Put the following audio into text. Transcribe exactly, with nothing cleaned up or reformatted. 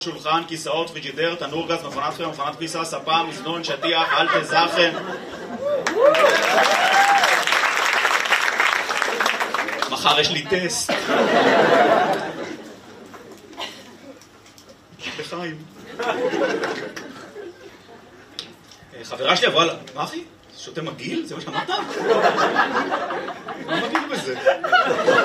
שולחן, כיסאות, פריג'ידר, תנור גז, מכונת חם, מכונת כביסה, ספה, מזנון, שטיח, אלטה, זכן. מחר יש לי טסט. לחיים. חברה שלי עברה לה, מה אחי? שותה מגעיל? זה מה שאמרת? מה מגעיל בזה?